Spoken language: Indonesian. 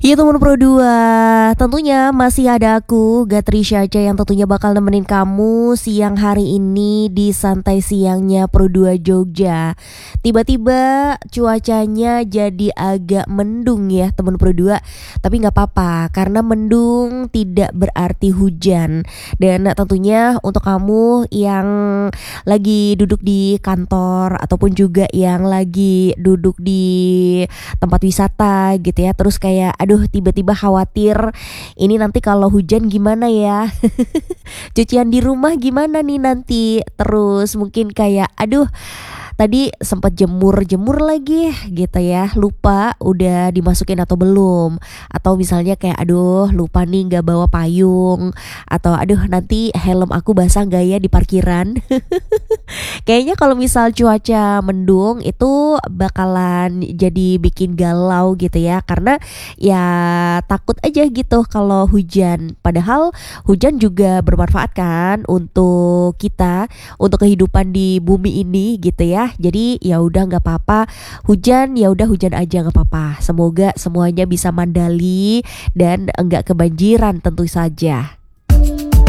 Ya teman Pro 2, tentunya masih ada aku, Gatri Syaja yang tentunya bakal nemenin kamu siang hari ini di santai siangnya Pro 2 Jogja. Tiba-tiba cuacanya jadi agak mendung ya teman Pro 2, tapi nggak apa-apa karena mendung tidak berarti hujan. Dan tentunya untuk kamu yang lagi duduk di kantor ataupun juga yang lagi duduk di tempat wisata gitu ya, terus kayak aduh tiba-tiba khawatir ini nanti kalau hujan gimana ya. Cucian di rumah gimana nih nanti, terus mungkin kayak aduh tadi sempat jemur lagi gitu ya, lupa udah dimasukin atau belum, atau misalnya kayak aduh lupa nih nggak bawa payung, atau aduh nanti helm aku basah nggak ya di parkiran. Kayaknya kalau misal cuaca mendung itu bakalan jadi bikin galau gitu ya, karena ya takut aja gitu kalau hujan. Padahal hujan juga bermanfaat kan untuk kita, untuk kehidupan di bumi ini gitu ya. Jadi ya udah nggak apa-apa, hujan ya udah hujan aja nggak apa-apa. Semoga semuanya bisa mandali dan enggak kebanjiran tentu saja.